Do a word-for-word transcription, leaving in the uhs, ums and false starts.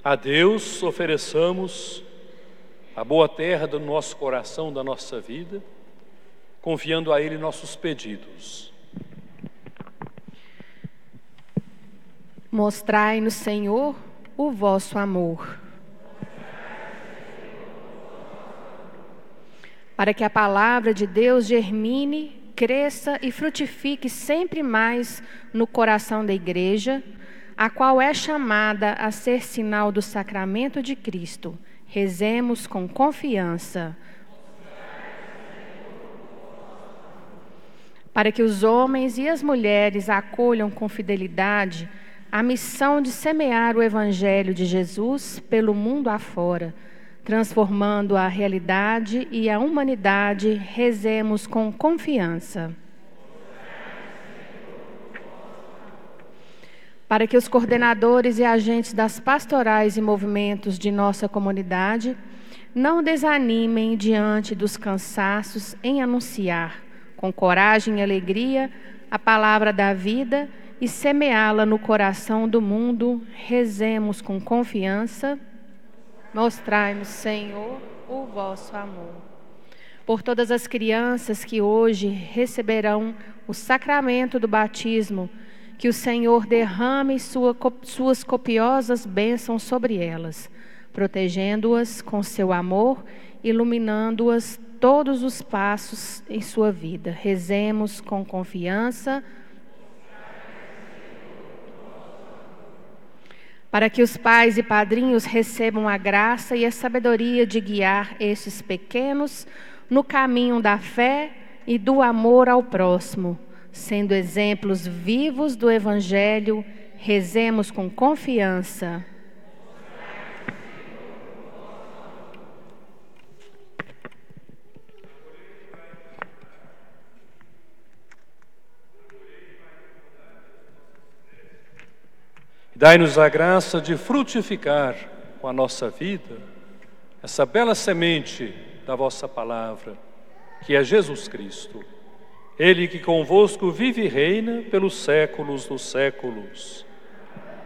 A Deus ofereçamos a boa terra do nosso coração, da nossa vida, confiando a Ele nossos pedidos. Mostrai-nos, Senhor, o vosso amor, para que a palavra de Deus germine, cresça e frutifique sempre mais no coração da Igreja, a qual é chamada a ser sinal do sacramento de Cristo. Rezemos com confiança. Para que os homens e as mulheres acolham com fidelidade a missão de semear o Evangelho de Jesus pelo mundo afora, transformando a realidade e a humanidade, rezemos com confiança. Para que os coordenadores e agentes das pastorais e movimentos de nossa comunidade não desanimem diante dos cansaços em anunciar, com coragem e alegria, a palavra da vida e semeá-la no coração do mundo, rezemos com confiança. Mostrai-nos, Senhor, o vosso amor. Por todas as crianças que hoje receberão o sacramento do batismo, que o Senhor derrame sua, suas copiosas bênçãos sobre elas, protegendo-as com seu amor, iluminando-as todos os passos em sua vida. Rezemos com confiança. Para que os pais e padrinhos recebam a graça e a sabedoria de guiar estes pequenos no caminho da fé e do amor ao próximo, sendo exemplos vivos do Evangelho, rezemos com confiança. Dai-nos a graça de frutificar com a nossa vida essa bela semente da vossa palavra, que é Jesus Cristo. Ele que convosco vive e reina pelos séculos dos séculos.